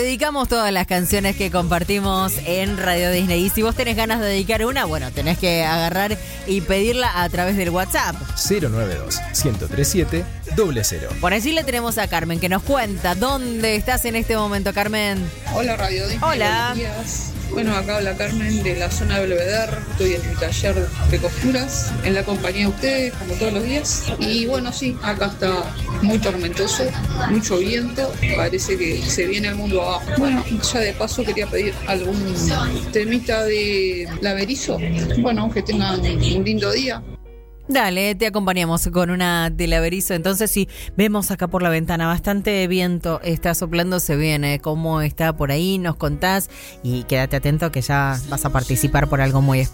Dedicamos todas las canciones que compartimos en Radio Disney. Y si vos tenés ganas de dedicar una, bueno, tenés que agarrar y pedirla a través del WhatsApp. 092-1037-0. Por allí le tenemos a Carmen, que nos cuenta dónde estás en este momento, Carmen. Hola Radio Disney. Hola. Buenos días. Bueno, acá habla Carmen de la zona de Belvedere. Estoy en mi taller de costuras, en la compañía de ustedes, como todos los días. Y bueno, sí, acá está muy tormentoso, mucho viento. Parece que se viene el mundo abajo. Bueno, ya de paso quería pedir algún temita de Laberizo. Bueno, que tengan un lindo día. Dale, te acompañamos con una de Laberizo. Entonces, si vemos acá por la ventana, bastante viento está soplando, se viene. ¿Cómo está por ahí? Nos contás y quédate atento que ya vas a participar por algo muy especial.